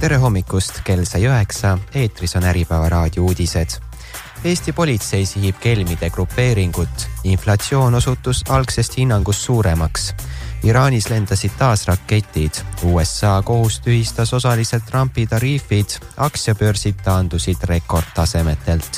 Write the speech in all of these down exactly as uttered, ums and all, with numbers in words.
Tere hommikust, kell sai üheksa, eetris on Äripäeva raadio uudised. Eesti politsei sihib kelmide grupeeringut. Inflatsioon osutus algsest hinnangust suuremaks. Iraanis lendasid taas raketid. U S A kohus tühistas osaliselt Trumpi tariifid. Aktsiabörsid taandusid rekordtasemetelt.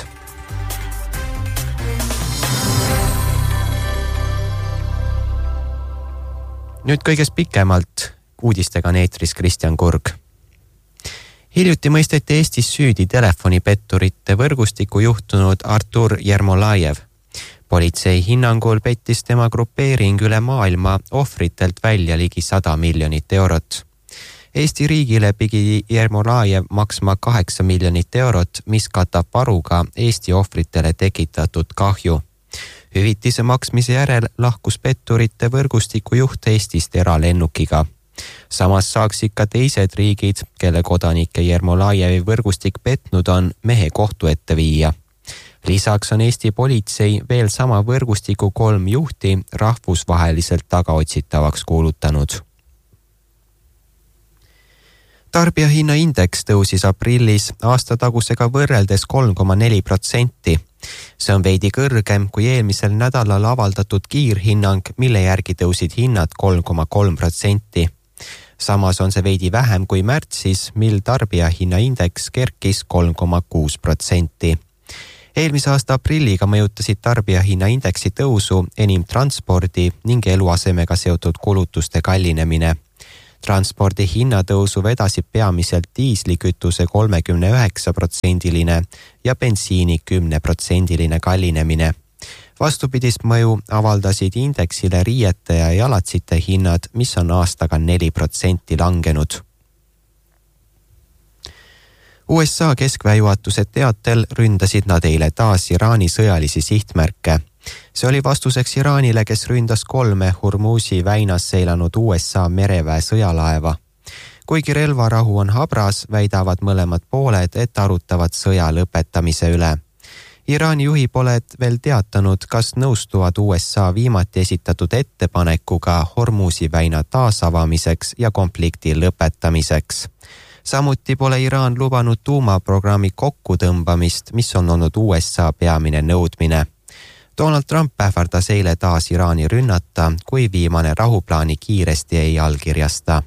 Nüüd kõigest pikemalt uudistega on eetris Kristjan Kurg. Hiljuti mõisteti Eestis süüdi telefonipetturite võrgustiku juhtunud Artur Jermolajev. Politsei hinnangul pettis tema grupeering üle maailma ohvritelt välja ligi sada miljonit eurot. Eesti riigile pidi Jermolajev maksma kaheksa miljonit eurot, mis katab varuga Eesti ohvritele tekitatud kahju. Hüvitise maksmise järel lahkus petturite võrgustiku juht Eestist eralennukiga. Samas saaksid ka teised riigid, kelle kodanike Jermolajevi võrgustik petnud on, mehe kohtu ette viia. Lisaks on Eesti politsei veel sama võrgustiku kolm juhti rahvusvaheliselt tagaotsitavaks kuulutanud. Tarbijahinnaindeks tõusis aprillis aastatagusega võrreldes kolm koma neli protsenti. See on veidi kõrgem kui eelmisel nädalal avaldatud kiirhinnang, mille järgi tõusid hinnad kolm koma kolm protsenti. Samas on see veidi vähem kui märtsis, mil tarbijahinnaindeks kerkis kolm koma kuus protsenti. Eelmise aasta aprilliga mõjutasid tarbijahinnaindeksi tõusu enim transpordi ning eluasemega seotud kulutuste kallinemine. Transpordi hinnatõusu vedasid peamiselt diislikütuse kolmekümne üheksa protsendiline ja bensiini kümme protsendiline kallinemine. Vastupidist mõju avaldasid indeksile riiete ja jalatsite hinnad, mis on aastaga neli protsenti langenud. U S A keskväejuhatuse teatel ründasid nad eile taas Iraani sõjalisi sihtmärke. See oli vastuseks Iraanile, kes ründas kolme Hormuzi väinas seilanud U S A mereväe sõjalaeva. Kuigi relvarahu on habras, väidavad mõlemad pooled, et arutavad sõja lõpetamise üle. Iraani juhi pole veel teatanud, kas nõustuvad U S A viimati esitatud ettepanekuga Hormuzi väina taasavamiseks ja konflikti lõpetamiseks. Samuti pole Iraan lubanud tuumaprogrammi kokkutõmbamist, mis on olnud U S A peamine nõudmine. Donald Trump ähvardas eile taas Iraani rünnata, kui viimane rahuplaani kiiresti ei allkirjasta.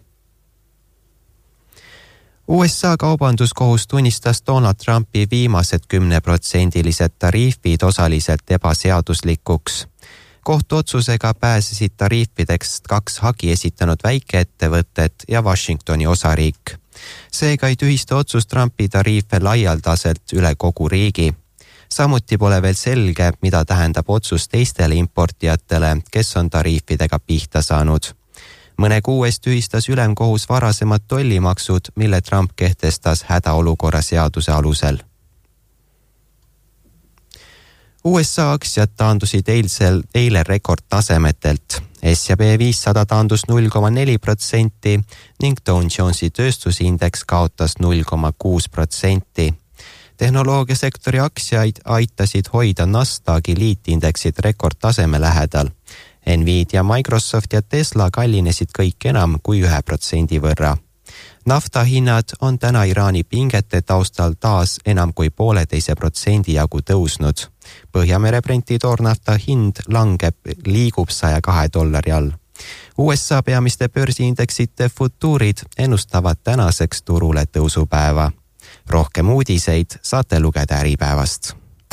U S A kaubanduskohus tunnistas Donald Trumpi viimased kümneprotsendilised tariifid osaliselt ebaseaduslikuks. Kohtuotsusega pääsesid tariifideks kaks hagi esitanud väikeettevõtet ja Washingtoni osariik. Seega ei tühista otsus Trumpi tariife laialdaselt üle kogu riigi. Samuti pole veel selge, mida tähendab otsus teistele importijatele, kes on tariifidega pihta saanud. Mõne kuu eest tühistas ülemkohus varasemad tollimaksud, mille Trump kehtestas hädaolukorra seaduse alusel. U S A aktsiad taandusid eilsel, eile rekordtasemetelt. S and P viissada taandus null koma neli protsenti ning Dow Jonesi tööstusindeks kaotas null koma kuus protsenti. Tehnoloogiasektori aktsiaid aitasid hoida Nasdaqi liitindeksid rekordtaseme lähedal. Nvidia, Microsoft ja Tesla kallinesid kõik enam kui ühe protsendi võrra. Nafta hinnad on täna Iraani pingete taustal taas enam kui pooleteise protsendi jagu tõusnud. Põhjamere Brenti toornafta hind langeb, liigub saja kahe dollari all. U S A peamiste börsiindeksite futuurid ennustavad tänaseks turule tõusupäeva. Rohkem uudiseid saate lugeda Äripäevast.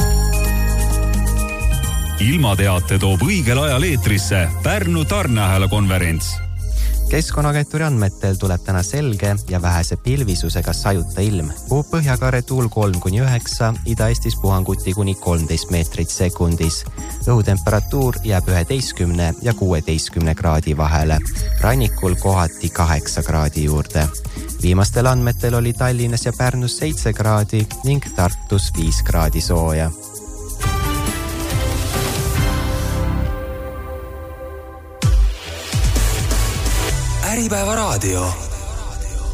Ilmateate toob õigel ajal eetrisse Pärnu tarneahela konverents. Keskkonnaagentuuri andmetel tuleb täna selge ja vähese pilvisusega sajuta ilm. Puhub põhjakaare tuul kolm kuni üheksa, Ida-Eestis puhanguti kuni kolmteist meetrit sekundis. Õhutemperatuur jääb üheteistkümne ja kuueteistkümne kraadi vahele. Rannikul kohati kaheksa kraadi juurde. Viimastel andmetel oli Tallinnas ja Pärnus seitse kraadi ning Tartus viis kraadi sooja. Äripäeva raadio.